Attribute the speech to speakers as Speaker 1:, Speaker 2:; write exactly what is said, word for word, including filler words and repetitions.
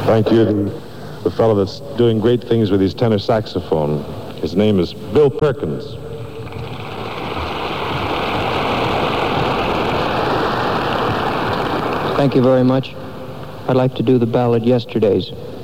Speaker 1: Thank you. The, the fellow that's doing great things with his tenor saxophone. His name is Bill Perkins.
Speaker 2: Thank you very much. I'd like to do the ballad Yesterdays.